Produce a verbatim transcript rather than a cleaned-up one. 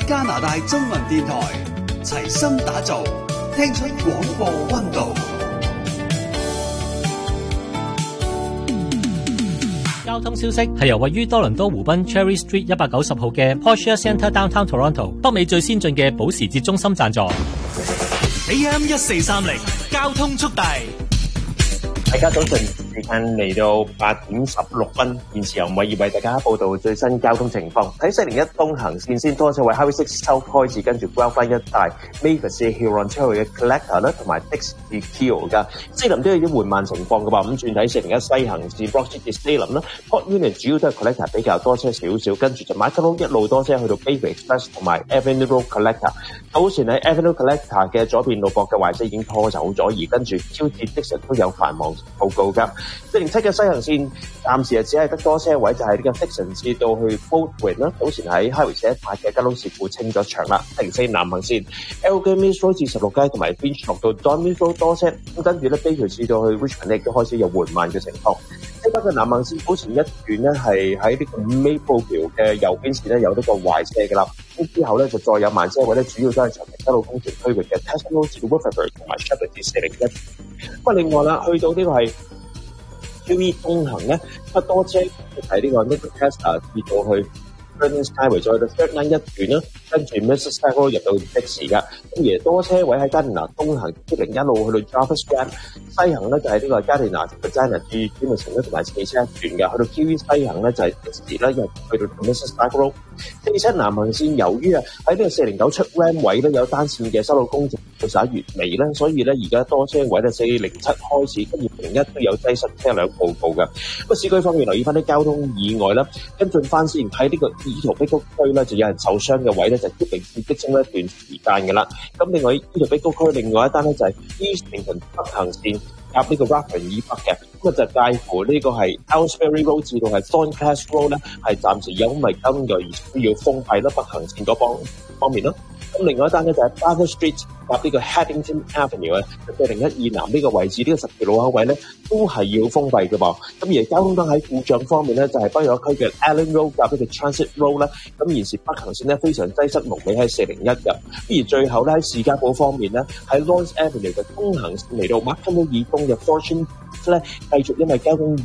加拿大中文電台，齊心打造，聽出廣播溫度。 交通消息係由位於多倫多湖濱 Cherry Street 一百九十號嘅 Porsche Centre Downtown Toronto 北美最先進嘅保時捷中心贊助。 A M 一四三零交通速遞， 大家早晨，時間嚟到八點十六分，現時由偉業為大家報道最新交通情況。喺四零一東行線先多車位 Highway six South開始，跟住 Guelph 一帶 Mavis 至 Huron 出去嘅 Collector 啦，同埋 Dix 至 Keo 噶，西林都有啲緩慢情況嘅話，咁轉睇四零一西行至 Broadgate 至 Salem 啦 ，Port Unit 主要都係 Collector 比較多車少少，跟住就 Michael Road 一路多車去到 Gateway Express 同埋 Avenue Road Collector。早前喺 Avenue Collector 嘅左邊路駁嘅壞車已經拖走咗，而跟住超至 Dixon 都有繁忙報告噶。四零七嘅西行線暫時係只係得多車位，就係呢個 Dixon 至到去 Boatwin 啦。早前喺 Highway 四一帶嘅交通事故清咗場啦。四零四南行線 Elgin Mills Road 至十六街同埋 Finch 落到 Don Mills Road 多車，咁跟住咧 Bay 至到去 Richmond 亦都開始有緩慢嘅情況。西北嘅南行線早前一段咧係喺呢個 Maple 橋嘅右邊線咧有呢個壞車嘅啦，咁之後咧就再有慢車位咧，主要都係長期西路工程區域嘅 Tesla Road 至到 Woodford 同埋 Sheppard 至四零一。咁另外啦，去到呢個係 Q E 東行咧，不多車喺呢個 Nickel Tesla 至到去 Burning Skyway 再到 Third Line 一段啦，跟住 Mississauga Road 入到的士噶，咁而多車位喺加連拿東行一零一路去到 Jarvis Grand， 西行咧就係呢個加連拿嘅 Regina 至 Jameson 咧同埋汽車一段嘅，去到 Q E 西行咧就係的士啦，又去到 Mississauga Road。四七南行線由於啊喺呢個四零九出 Ram 位咧有單線嘅修路工程到十一月尾咧，所以咧而家多車位咧四零七開始，跟住零一都有擠塞車輛報告嘅。咁市區方面留意翻啲交通意外啦，跟進翻先喺呢個怡陶碧谷區咧就有人受傷嘅位咧就必定要激升一段時間嘅啦。咁另外怡陶碧谷區另外一單咧就係 Eastington 北行線夾呢個 Raffin 以北嘅，咁啊就介乎呢個係 Ellsbury Road 至到係 Thorncrest Road 咧，係暫時因為今個而需要封閉啦，北行線嗰方方面咯。咁另外一單咧就係 Barker Street 夾呢個 Haddington Avenue 啊，四零一二南呢個位置呢、呢個十字路口位咧都係要封閉嘅噃。咁而交通燈喺故障方面咧就係北約區嘅 Allen Road 夾呢個 Transit Road 咧，咁現時北行線咧非常擠塞，龍尾喺四零一嘅。而最後咧喺士嘉堡方面咧喺 Lawrence Avenue 嘅東行線嚟到 Markham 以東嘅 Fortune 咧繼續因為交通